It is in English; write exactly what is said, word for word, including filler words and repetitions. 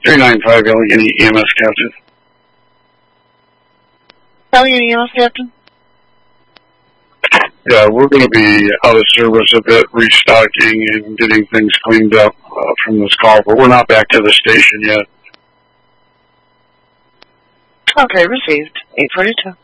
three nine five Allegheny E M S Captain. Allegheny E M S Captain? Yeah, we're going to be out of service a bit, restocking and getting things cleaned up uh, from this call, but we're not back to the station yet. Okay, received. eight forty-two.